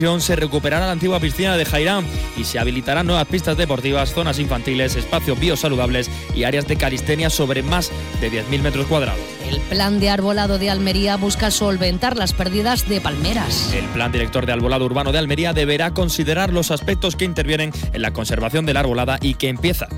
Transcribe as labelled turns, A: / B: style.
A: Se recuperará la antigua piscina de Jairán y se habilitarán nuevas pistas deportivas, zonas infantiles, espacios biosaludables y áreas de calistenia sobre más de 10.000 metros cuadrados.
B: El plan de arbolado de Almería busca solventar las pérdidas de palmeras.
A: El plan director de arbolado urbano de Almería deberá considerar los aspectos que intervienen en la conservación de la arbolada y que empieza